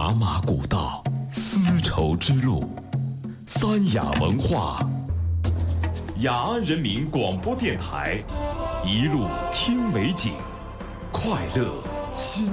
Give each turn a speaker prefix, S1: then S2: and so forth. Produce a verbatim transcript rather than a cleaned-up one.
S1: 茶马古道，丝绸之路，三雅文化。雅安人民广播电台，一路听美景，快乐心。